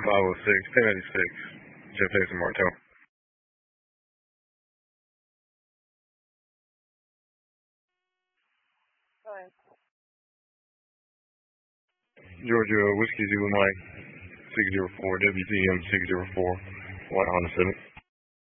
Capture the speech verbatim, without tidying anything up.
five oh six, ten eighty-six, Jeff Jason Martel. Georgia Whiskey Zulu Mike, six zero four, W T M six zero four, White Honda Civic.